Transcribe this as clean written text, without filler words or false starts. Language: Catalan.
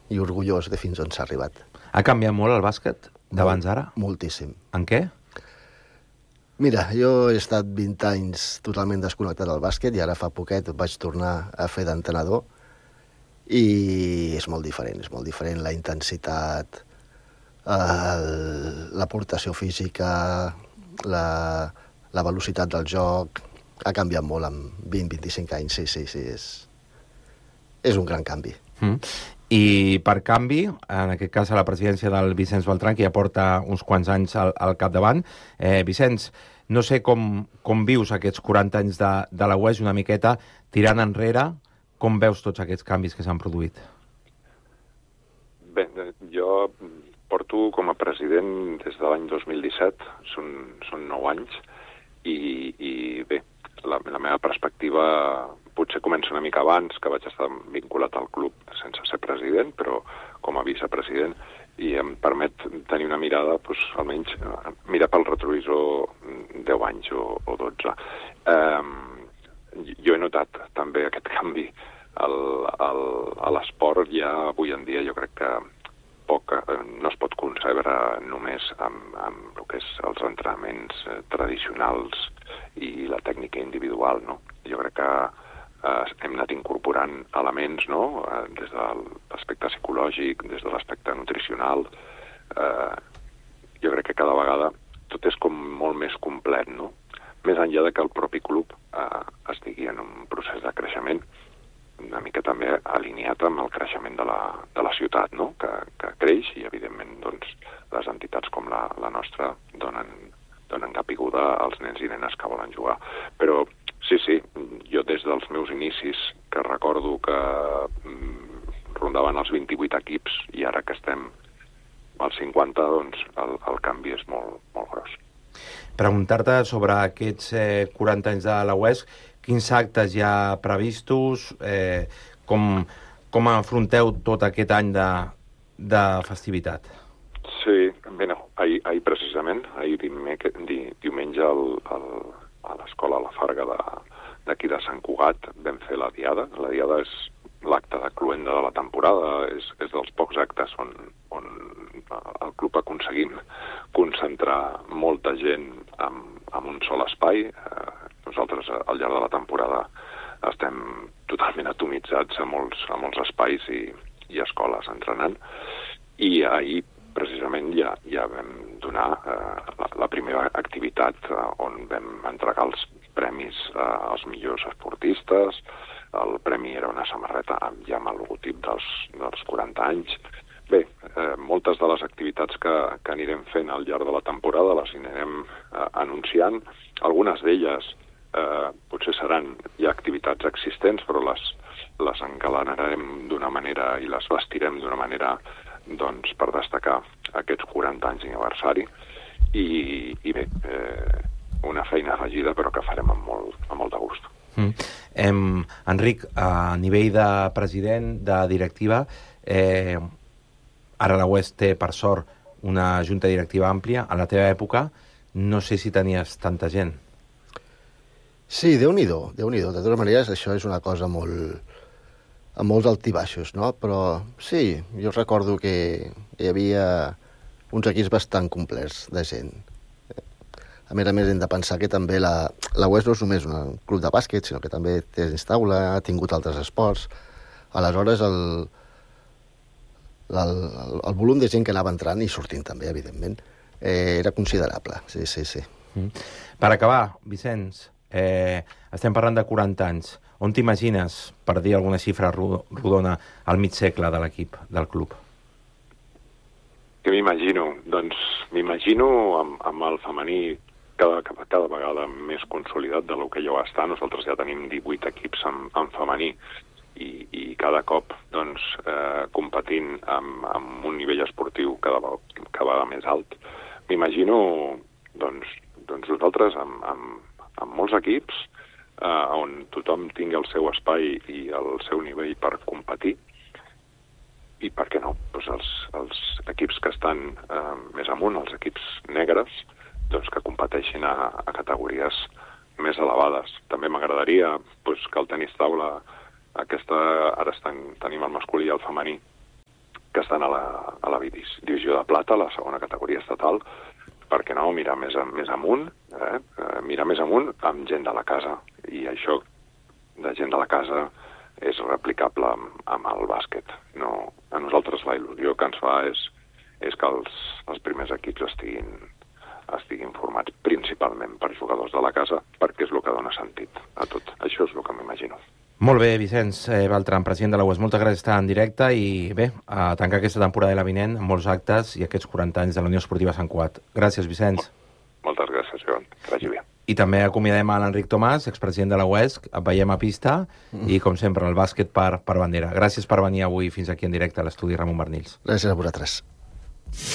i orgullós de fins on s'ha arribat. Ha canviat molt el bàsquet d'abans ara? Moltíssim. En què? Mira, jo he estat 20 anys totalment desconnectat del bàsquet i ara fa poquet vaig tornar a fer d'entrenador i és molt diferent la intensitat, l'aportació física, la velocitat del joc, ha canviat molt en 20-25 anys, sí, és un gran canvi. I per canvi, en aquest cas a la presidència del Vicenç Beltrán, que ja porta uns quants anys al capdavant. Vicenç, no sé com vius aquests 40 anys de la UES, una miqueta tirant enrere, com veus tots aquests canvis que s'han produït? Bé, jo porto com a president des de l'any 2017, són 9 anys, i bé, la meva perspectiva potser comença una mica abans, que vaig estar vinculat al club sense ser president, però com a vicepresident, i em permet tenir una mirada, doncs, almenys mirar pel retrovisor 10 anys o 12. Jo he notat també aquest canvi a l'esport. Ja avui en dia jo crec que no es pot concebre només amb el que és els entrenaments tradicionals i la tècnica individual, no? Jo crec que hem anat incorporant elements, no? Des de l'aspecte psicològic, des de l'aspecte nutricional. Jo crec que cada vegada tot és com molt més complet, no? Més enllà de que el propi club estigui en un procés de creixement, una mica també alineat amb el creixement de la ciutat, no? Que creix i, evidentment, doncs, les entitats com la nostra donen capiguda als nens i nenes que volen jugar. Però sí, jo des dels meus inicis, que recordo que rondaven els 28 equips i ara que estem als 50, doncs el canvi és molt, molt gros. Preguntar-te sobre aquests 40 anys de la UES, quins actes hi ha previstos, com afronteu tot aquest any de festivitat? Sí, bé, no, ahir precisament, diumenge a l'escola La Farga d'aquí de Sant Cugat vam fer la diada. La diada és l'acte de cloenda de la temporada, és dels pocs actes on el club aconseguim concentrar molta gent en un sol espai. Nosaltres al llarg de la temporada estem totalment atomitzats a molts espais i escoles entrenant. I ahir precisament ja vam donar la primera activitat on vam entregar els premis als millors esportistes. El premi era una samarreta ja amb el logotip dels 40 anys. Bé, moltes de les activitats que anirem fent al llarg de la temporada les anirem anunciant. Algunes d'elles potser seran ja activitats existents, però les engalanarem d'una manera i les vestirem d'una manera doncs, per destacar aquests 40 anys d'aniversari. I bé, una feina afegida, però que farem amb molt de gust. Enric, a nivell de president, de directiva, ara la UES té, per sort, una junta directiva àmplia. A la teva època no sé si tenies tanta gent. Sí, Déu-n'hi-do. De totes maneres, això és una cosa amb molts altibaixos, no? Però sí, jo recordo que hi havia uns equips bastant complets de gent. A més, hem de pensar que també la UES no és només un club de bàsquet, sinó que també té taula, ha tingut altres esports. Aleshores, el volum de gent que anava entrant i sortint també, evidentment, era considerable, sí. Per acabar, Vicenç, estem parlant de 40 anys. On t'imagines, per dir alguna xifra rodona, al mig segle de l'equip, del club? Què m'imagino? Doncs m'imagino amb el femení cada vegada més consolidat de lo que ja va estar. Nosaltres ja tenim 18 equips en femení i cada cop doncs, competint amb un nivell esportiu cada vegada més alt. M'imagino doncs nosaltres amb molts equips on tothom tingui el seu espai i el seu nivell per competir. I per què no? Doncs els equips que estan més amunt, els equips negres, doncs que competeixin a categories més elevades. També m'agradaria que el tenis taula, ara tenim el masculí i el femení, que estan a la divisió de plata, la segona categoria estatal. Per què no mirar més amunt, mirar més amunt amb gent de la casa, i això de gent de la casa és replicable amb el bàsquet. No, a nosaltres la il·lusió que ens fa és que els primers equips estiguin formats principalment per jugadors de la casa, perquè és el que dona sentit a tot. Això és el que m'imagino. Molt bé, Vicenç Beltran, president de la UES. Moltes gràcies per estar en directe i bé, a tancar aquesta temporada de la vinent amb molts actes i aquests 40 anys de la Unió Esportiva Sant Cugat. Gràcies, Vicenç. Moltes gràcies, Joan. Que vagi bé. I també acomiadem a l'Enric Tomàs, expresident de la UESC. Et veiem a pista i, com sempre, el bàsquet per bandera. Gràcies per venir avui fins aquí en directe a l'estudi Ramon Bernils. Gràcies a vosaltres.